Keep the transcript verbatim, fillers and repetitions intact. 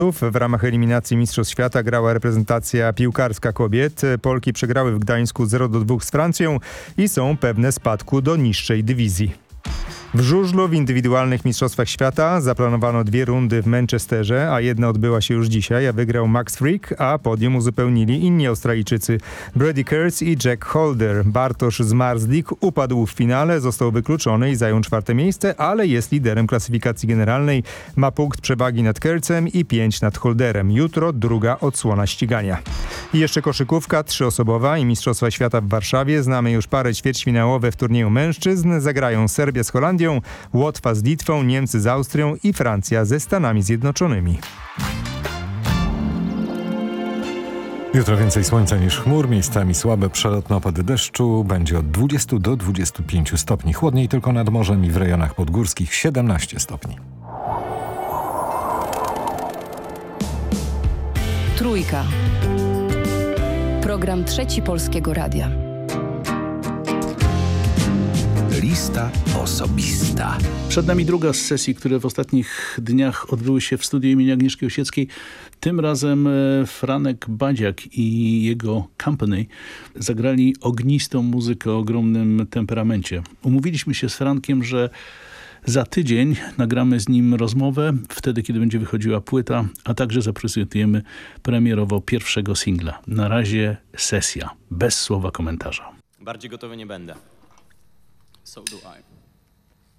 W ramach eliminacji Mistrzostw Świata grała reprezentacja piłkarska kobiet. Polki przegrały w Gdańsku zero do dwóch z Francją i są pewne spadku do niższej dywizji. W żużlu w indywidualnych Mistrzostwach Świata zaplanowano dwie rundy w Manchesterze, a jedna odbyła się już dzisiaj, a wygrał Max Frick, a podium uzupełnili inni Australijczycy Brady Kurtz i Jack Holder. Bartosz Zmarzlik upadł w finale, został wykluczony i zajął czwarte miejsce, ale jest liderem klasyfikacji generalnej. Ma punkt przewagi nad Kurtzem i pięć nad Holderem. Jutro druga odsłona ścigania. I jeszcze koszykówka trzyosobowa i Mistrzostwa Świata w Warszawie. Znamy już parę ćwierćfinałowe w turnieju mężczyzn. Zagrają Serbia z Holandią, Łotwa z Litwą, Niemcy z Austrią i Francja ze Stanami Zjednoczonymi. Jutro więcej słońca niż chmur, miejscami słabe przelotne opady deszczu. Będzie od dwudziestu do dwudziestu pięciu stopni. Chłodniej tylko nad morzem i w rejonach podgórskich siedemnaście stopni. Trójka. Program Trzeci Polskiego Radia. Lista osobista. Przed nami druga z sesji, które w ostatnich dniach odbyły się w studiu imienia Agnieszki Osieckiej. Tym razem Franek Badziak i jego company zagrali ognistą muzykę o ogromnym temperamencie. Umówiliśmy się z Frankiem, że za tydzień nagramy z nim rozmowę, wtedy kiedy będzie wychodziła płyta, a także zaprezentujemy premierowo pierwszego singla. Na razie sesja, bez słowa komentarza. Bardziej gotowy nie będę. So do I.